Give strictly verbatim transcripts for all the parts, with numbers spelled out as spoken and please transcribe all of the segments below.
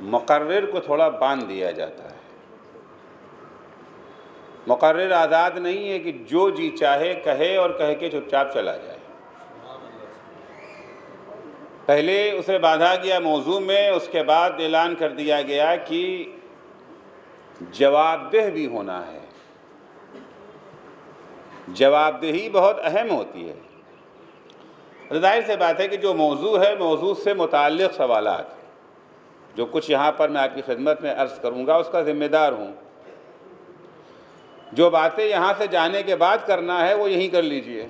مقرر کو تھوڑا باندھ دیا جاتا ہے۔ مقرر آزاد نہیں ہے کہ جو جی چاہے کہے اور کہہ کے چپ چاپ چلا جائے۔ پہلے اسے باندھا گیا موضوع میں، اس کے بعد اعلان کر دیا گیا کہ جواب دہ بھی ہونا ہے۔ جواب دہی بہت اہم ہوتی ہے۔ ظاہر سے بات ہے کہ جو موضوع ہے، موضوع سے متعلق سوالات جو کچھ یہاں پر میں آپ کی خدمت میں عرض کروں گا اس کا ذمہ دار ہوں۔ جو باتیں یہاں سے جانے کے بعد کرنا ہے وہ یہیں کر لیجئے۔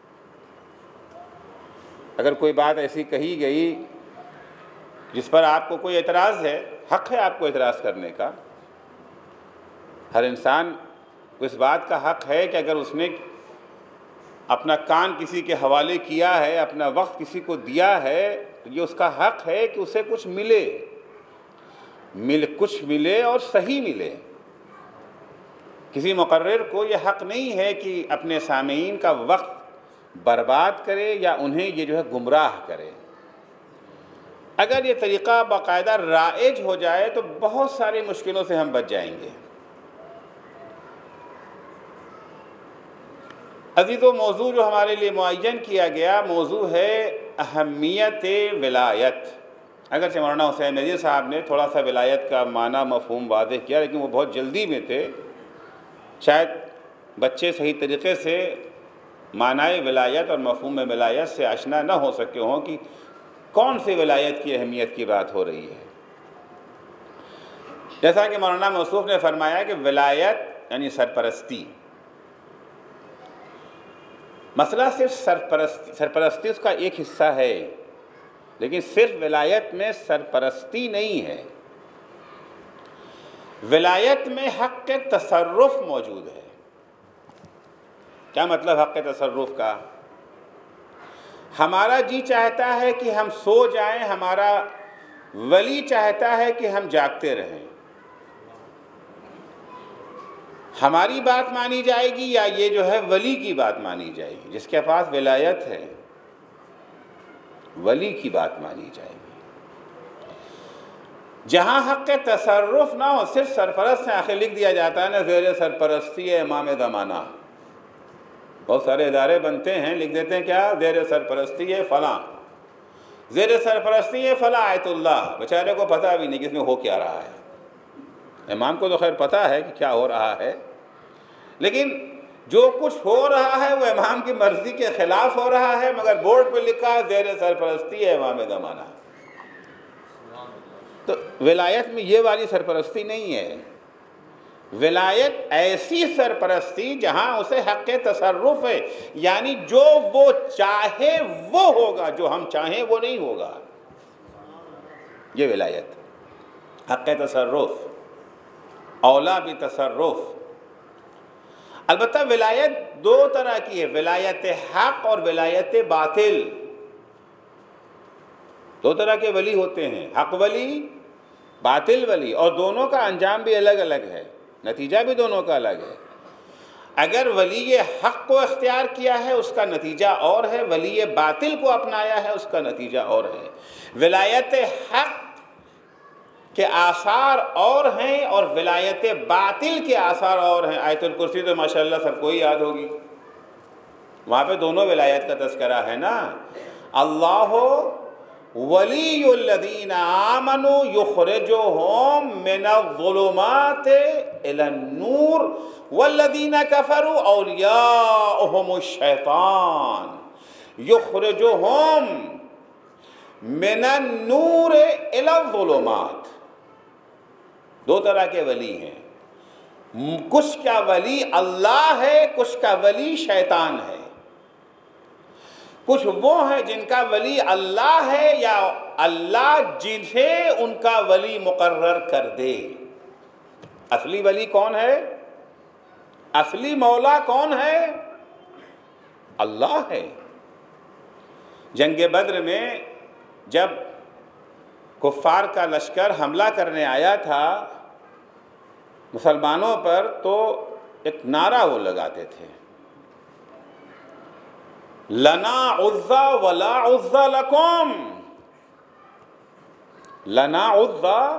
اگر کوئی بات ایسی کہی گئی جس پر آپ کو کوئی اعتراض ہے، حق ہے آپ کو اعتراض کرنے کا۔ ہر انسان کو اس بات کا حق ہے کہ اگر اس نے اپنا کان کسی کے حوالے کیا ہے، اپنا وقت کسی کو دیا ہے، تو یہ اس کا حق ہے کہ اسے کچھ ملے مل کچھ ملے اور صحیح ملے۔ کسی مقرر کو یہ حق نہیں ہے کہ اپنے سامعین کا وقت برباد کرے یا انہیں یہ جو ہے گمراہ کرے۔ اگر یہ طریقہ باقاعدہ رائج ہو جائے تو بہت ساری مشکلوں سے ہم بچ جائیں گے۔ عزیزو، موضوع جو ہمارے لیے معین کیا گیا موضوع ہے اہمیت ولایت۔ اگرچہ مولانا حسین نذیر صاحب نے تھوڑا سا ولایت کا معنی مفہوم واضح کیا، لیکن وہ بہت جلدی میں تھے، شاید بچے صحیح طریقے سے معنی ولایت اور مفہوم ولایت سے آشنا نہ ہو سکے ہوں کہ کون سی ولایت کی اہمیت کی بات ہو رہی ہے۔ جیسا کہ مولانا موصوف نے فرمایا کہ ولایت یعنی سرپرستی، مسئلہ صرف سرپرستی سرپرستی اس کا ایک حصہ ہے، لیکن صرف ولایت میں سرپرستی نہیں ہے، ولایت میں حق تصرف موجود ہے۔ کیا مطلب حق تصرف کا؟ ہمارا جی چاہتا ہے کہ ہم سو جائیں، ہمارا ولی چاہتا ہے کہ ہم جاگتے رہیں۔ ہماری بات مانی جائے گی یا یہ جو ہے ولی کی بات مانی جائے گی؟ جس کے پاس ولایت ہے ولی کی بات مانی جائے گی۔ جہاں حق تصرف نہ ہو، صرف سرپرست سے آخر لکھ دیا جاتا ہے نا، زیر سرپرستی ہے امام زمانہ۔ بہت سارے ادارے بنتے ہیں، لکھ دیتے ہیں کیا؟ زیر سرپرستی ہے فلاں، زیر سرپرستی ہے فلاں آیت اللہ۔ بیچارے کو پتہ بھی نہیں کہ اس میں ہو کیا رہا ہے۔ امام کو تو خیر پتہ ہے کہ کیا ہو رہا ہے، لیکن جو کچھ ہو رہا ہے وہ امام کی مرضی کے خلاف ہو رہا ہے، مگر بورڈ پہ لکھا ہے زیر سرپرستی ہے امام زمانہ۔ تو ولایت میں یہ والی سرپرستی نہیں ہے۔ ولایت ایسی سرپرستی جہاں اسے حق تصرف ہے، یعنی جو وہ چاہے وہ ہوگا، جو ہم چاہیں وہ نہیں ہوگا۔ یہ ولایت، حق تصرف، اولا بھی تصرف۔ البتہ ولایت دو طرح کی ہے، ولایت حق اور ولایت باطل۔ دو طرح کے ولی ہوتے ہیں، حق ولی، باطل ولی، اور دونوں کا انجام بھی الگ الگ ہے، نتیجہ بھی دونوں کا الگ ہے۔ اگر ولی حق کو اختیار کیا ہے اس کا نتیجہ اور ہے، ولی باطل کو اپنایا ہے اس کا نتیجہ اور ہے۔ ولایت حق کے آثار اور ہیں اور ولایت باطل کے آثار اور ہیں۔ آیت الکرسی تو ماشاءاللہ سب کو ہی یاد ہوگی، وہاں پہ دونوں ولایت کا تذکرہ ہے نا۔ اللہ ولی الذین آمنوا یخرجہم من الظلمات الی النور والذین کفروا اولیاؤہم الشیطان یخرجہم من النور الی الظلمات۔ دو طرح کے ولی ہیں، کچھ کا ولی اللہ ہے، کچھ کا ولی شیطان ہے۔ کچھ وہ ہیں جن کا ولی اللہ ہے یا اللہ جنہیں ان کا ولی مقرر کر دے۔ اصلی ولی کون ہے؟ اصلی مولا کون ہے؟ اللہ ہے۔ جنگ بدر میں جب کفار کا لشکر حملہ کرنے آیا تھا مسلمانوں پر، تو ایک نعرہ وہ لگاتے تھے، لنا عزا ولا عزا لکم، لنا عزا